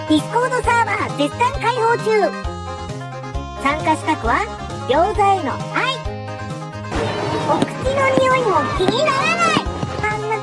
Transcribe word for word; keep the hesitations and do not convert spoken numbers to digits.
ディスコードサーバー絶賛開放中。参加資格は餃子への愛。お口の匂いも気になら